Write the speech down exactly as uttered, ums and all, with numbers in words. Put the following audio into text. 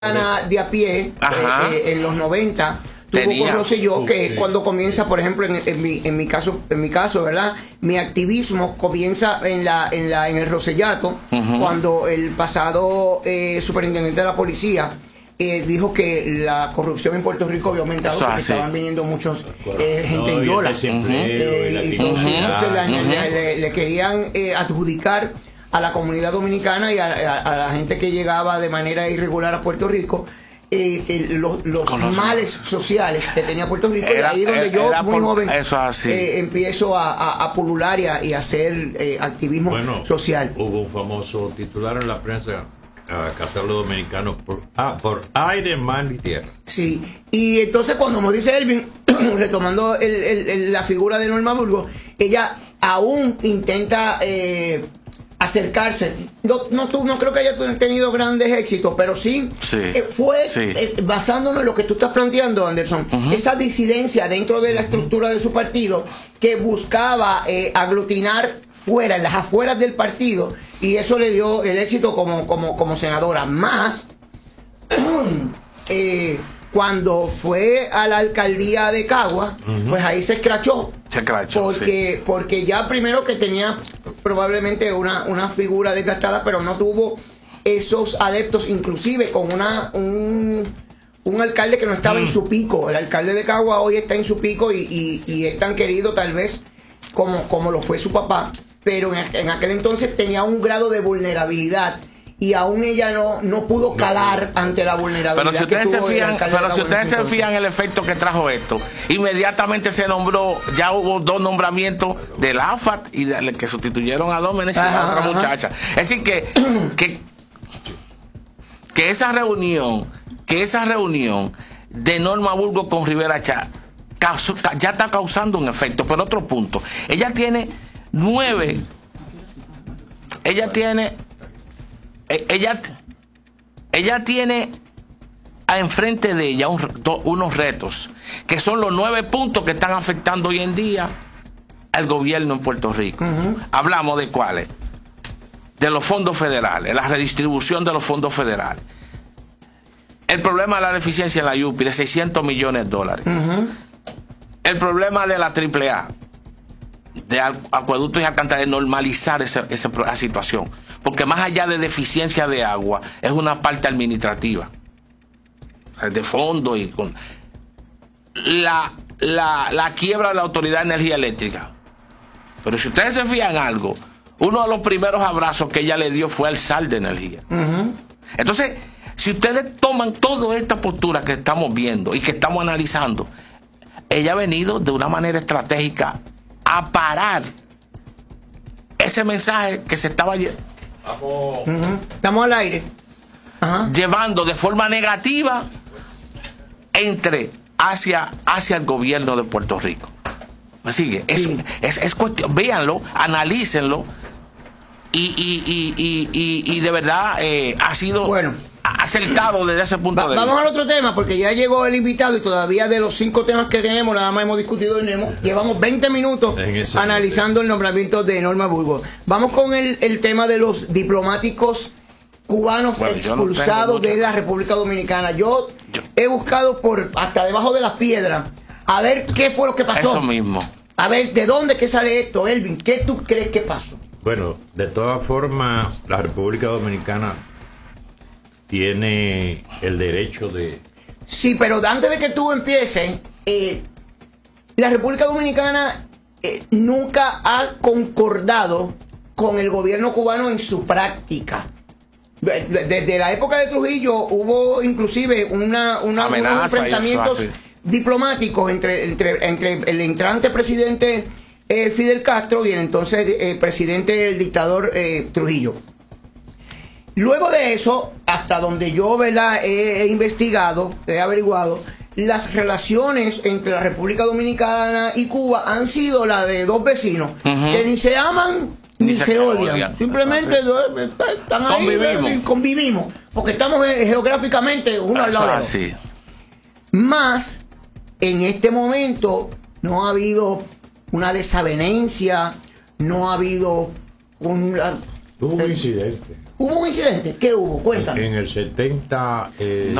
de a pie eh, eh, en los noventa tuvo con Rosselló, que es cuando comienza, por ejemplo, en, en, mi, en mi caso, en mi caso, ¿verdad? Mi activismo comienza en la en la en el Rosellato, uh-huh. cuando el pasado eh, superintendente de la policía eh, dijo que la corrupción en Puerto Rico había aumentado porque así. estaban viniendo muchos eh, gente no, en Yola. Uh-huh. eh, y entonces, uh-huh. entonces la, uh-huh. le, le querían eh, adjudicar a la comunidad dominicana y a, a, a la gente que llegaba de manera irregular a Puerto Rico eh, eh, los, los males sociales que tenía Puerto Rico. Era, y ahí es donde yo, muy por, joven, eh, empiezo a, a, a pulular y a, y a hacer eh, activismo bueno, social. Hubo un famoso titular en la prensa, uh, Casarlo Dominicano, por, ah, por aire, mar y tierra. Sí, y entonces cuando me dice Elvin, retomando el, el, el, la figura de Norma Burgos, ella aún intenta... Eh, acercarse. No, no, tú, no creo que haya tenido grandes éxitos, pero sí, sí eh, fue sí. Eh, basándonos en lo que tú estás planteando, Anderson, uh-huh. esa disidencia dentro de la estructura de su partido que buscaba eh, aglutinar fuera, en las afueras del partido, y eso le dio el éxito como, como, como senadora. Más eh, cuando fue a la alcaldía de Cagua, uh-huh. pues ahí se escrachó. Se escrachó, porque, sí. porque ya primero que tenía probablemente una, una figura desgastada, pero no tuvo esos adeptos, inclusive con una un, un alcalde que no estaba mm. en su pico. El alcalde de Cagua hoy está en su pico y, y, y es tan querido tal vez como, como lo fue su papá, pero en, en aquel entonces tenía un grado de vulnerabilidad y aún ella no, no pudo calar ante la vulnerabilidad. Pero si ustedes que tuvo se fijan, pero si ustedes se fijan el efecto que trajo esto, inmediatamente se nombró, ya hubo dos nombramientos del A F A T y de, que sustituyeron a Domenech y a otra ajá. muchacha. Es decir que, que, que esa reunión, que esa reunión de Norma Burgos con Rivera Chá causó, ya está causando un efecto. Pero otro punto, ella tiene nueve, ella tiene Ella, ella tiene a enfrente de ella un, do, unos retos que son los nueve puntos que están afectando hoy en día al gobierno en Puerto Rico. Uh-huh. Hablamos de cuáles: de los fondos federales, la redistribución de los fondos federales, el problema de la deficiencia en la U P I de seiscientos millones de dólares, uh-huh. el problema de la triple A, de acueductos y alcantarillas, normalizar esa, esa, esa situación. Porque más allá de deficiencia de agua, es una parte administrativa, de fondo y con la, la, la quiebra de la Autoridad de Energía Eléctrica. Pero si ustedes se fijan en algo, uno de los primeros abrazos que ella le dio fue al S A L de energía. Uh-huh. Entonces, si ustedes toman toda esta postura que estamos viendo y que estamos analizando, ella ha venido de una manera estratégica a parar ese mensaje que se estaba llevando. Uh-huh. Estamos al aire. Uh-huh. Llevando de forma negativa entre hacia, hacia el gobierno de Puerto Rico. ¿Me sigue? Es, sí. es, es cuestión, véanlo, analícenlo y, y, y, y, y, y de verdad eh, ha sido bueno. acertado desde ese punto Va, de vista. Vamos al otro tema, porque ya llegó el invitado y todavía de los cinco temas que tenemos, nada más hemos discutido y hemos, llevamos veinte minutos analizando el nombramiento de Norma Burgos. Vamos con el, el tema de los diplomáticos cubanos bueno, expulsados no de la República Dominicana. Yo, yo he buscado por hasta debajo de las piedras a ver qué fue lo que pasó. Eso mismo. A ver, ¿de dónde que sale esto, Elvin? ¿Qué tú crees que pasó? Bueno, de todas formas, la República Dominicana tiene el derecho de... Sí, pero antes de que tú empieces, eh, la República Dominicana eh, nunca ha concordado con el gobierno cubano en su práctica. Desde la época de Trujillo hubo inclusive una, una, Amenaza unos enfrentamientos diplomáticos entre, entre, entre el entrante presidente eh, Fidel Castro y el entonces eh, presidente el dictador eh, Trujillo. Luego de eso, hasta donde yo ¿verdad? He, he investigado, he averiguado, las relaciones entre la República Dominicana y Cuba han sido las de dos vecinos, uh-huh. que ni se aman ni, ni se, se odian. odian. Simplemente uh-huh. están ahí convivimos. Y convivimos, porque estamos geográficamente uno al lado del otro. Más, en este momento no ha habido una desavenencia, no ha habido una... Hubo un incidente. ¿Hubo un incidente? ¿Qué hubo? Cuéntame. En el setenta... Eh,